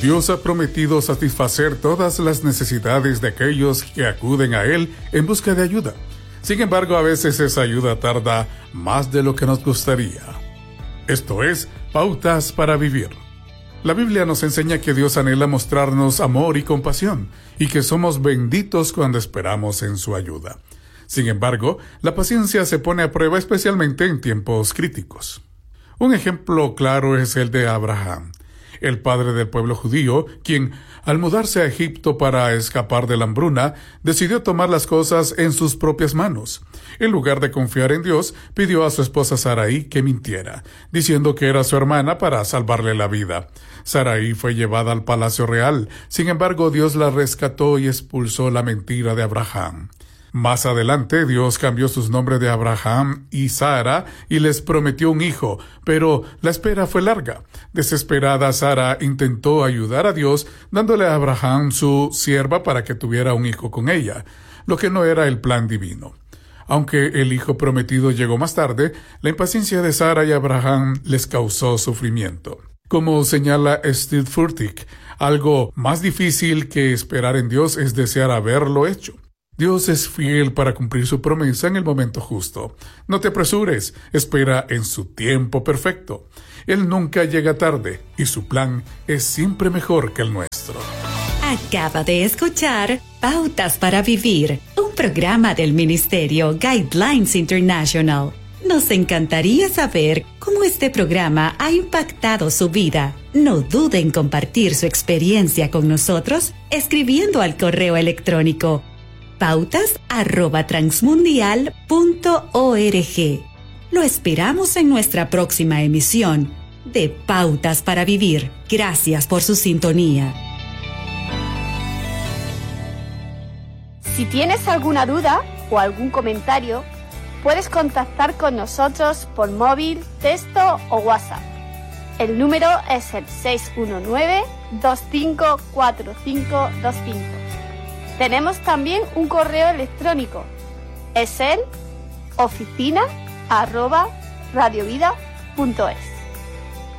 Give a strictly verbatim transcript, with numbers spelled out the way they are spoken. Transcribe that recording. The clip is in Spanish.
Dios ha prometido satisfacer todas las necesidades de aquellos que acuden a Él en busca de ayuda. Sin embargo, a veces esa ayuda tarda más de lo que nos gustaría. Esto es Pautas para Vivir. La Biblia nos enseña que Dios anhela mostrarnos amor y compasión, y que somos benditos cuando esperamos en su ayuda. Sin embargo, la paciencia se pone a prueba especialmente en tiempos críticos. Un ejemplo claro es el de Abraham, el padre del pueblo judío, quien, al mudarse a Egipto para escapar de la hambruna, decidió tomar las cosas en sus propias manos. En lugar de confiar en Dios, pidió a su esposa Sarai que mintiera, diciendo que era su hermana para salvarle la vida. Sarai fue llevada al palacio real, sin embargo Dios la rescató y expulsó la mentira de Abraham. Más adelante, Dios cambió sus nombres de Abraham y Sara y les prometió un hijo, pero la espera fue larga. Desesperada, Sara intentó ayudar a Dios dándole a Abraham su sierva para que tuviera un hijo con ella, lo que no era el plan divino. Aunque el hijo prometido llegó más tarde, la impaciencia de Sara y Abraham les causó sufrimiento. Como señala Steve Furtick, algo más difícil que esperar en Dios es desear haberlo hecho. Dios es fiel para cumplir su promesa en el momento justo. No te apresures, espera en su tiempo perfecto. Él nunca llega tarde y su plan es siempre mejor que el nuestro. Acaba de escuchar Pautas para Vivir, un programa del Ministerio Guidelines International. Nos encantaría saber cómo este programa ha impactado su vida. No dude en compartir su experiencia con nosotros escribiendo al correo electrónico pautas arroba transmundial punto org. Lo esperamos en nuestra próxima emisión de Pautas para Vivir. Gracias por su sintonía. Si tienes alguna duda o algún comentario, puedes contactar con nosotros por móvil, texto o WhatsApp. El número es el seis uno nueve, dos cinco cuatro cinco dos cinco. Tenemos también un correo electrónico. Es el oficina arroba radiovida punto es.